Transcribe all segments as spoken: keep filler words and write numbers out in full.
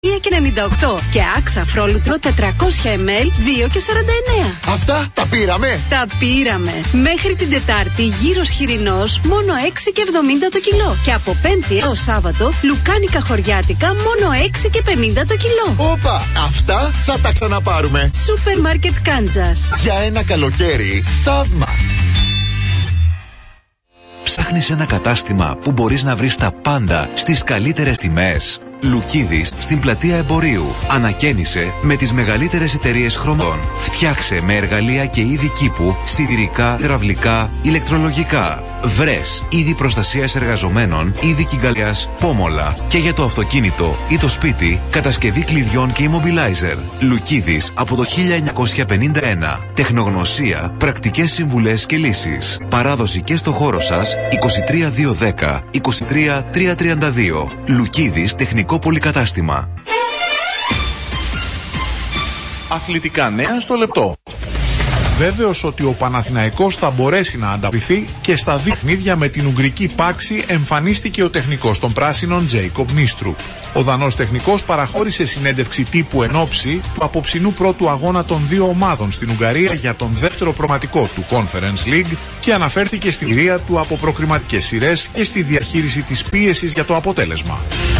δύο και ενενήντα οκτώ και άξα φρόλουτρο τετρακόσια μιλιλίτρα δύο και σαράντα εννέα. Αυτά τα πήραμε. Τα πήραμε. Μέχρι την Τετάρτη γύρος χοιρινός μόνο έξι και εβδομήντα το κιλό. Και από Πέμπτη έως Σάββατο λουκάνικα χωριάτικα μόνο έξι και πενήντα το κιλό. Όπα, αυτά θα τα ξαναπάρουμε. Σούπερ μάρκετ Κάντζας. Για ένα καλοκαίρι θαύμα. Ψάχνεις ένα κατάστημα που μπορείς να βρεις τα πάντα στις καλύτερες τιμές? Λουκίδης στην πλατεία Εμπορίου. Ανακαίνισε με τις μεγαλύτερες εταιρείες χρωμάτων. Φτιάξε με εργαλεία και είδη κήπου, σιδηρικά, υδραυλικά, ηλεκτρολογικά. Βρες είδη προστασίας εργαζομένων, είδη κυγκαλιάς, πόμολα. Και για το αυτοκίνητο ή το σπίτι, κατασκευή κλειδιών και immobilizer. Λουκίδης από το χίλια εννιακόσια πενήντα ένα. Τεχνογνωσία, πρακτικές συμβουλές και λύσεις. Παράδοση και στο χώρο σας είκοσι τρία δύο δέκα είκοσι τρία τρία τριάντα δύο. Λουκίδης τεχνικό πολυκατάστημα. Αθλητικά νέα στο λεπτό. Βέβαιος ότι ο Παναθηναϊκός θα μπορέσει να ανταποκριθεί και στα δύο παιχνίδια με την Ουγγρική Πάξη εμφανίστηκε ο τεχνικός των πράσινων Τζέικοπ Νίστρουπ. Ο Δανός τεχνικός παραχώρησε συνέντευξη τύπου εν ώψη του απόψινού πρώτου αγώνα των δύο ομάδων στην Ουγγαρία για τον δεύτερο προγραμματικό του Conference League και αναφέρθηκε στην εμπειρία του από προκριματικές σειρές και στη διαχείριση της πίεσης για το αποτέλεσμα.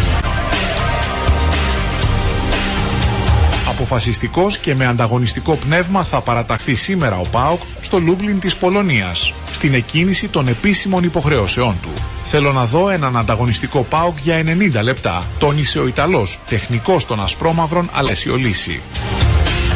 Αποφασιστικός και με ανταγωνιστικό πνεύμα θα παραταχθεί σήμερα ο ΠΑΟΚ στο Λούμπλιν της Πολωνίας, στην εκκίνηση των επίσημων υποχρεώσεών του. Θέλω να δω έναν ανταγωνιστικό ΠΑΟΚ για ενενήντα λεπτά, τόνισε ο Ιταλός, τεχνικός των Ασπρόμαυρων Αλέσιο Λύση.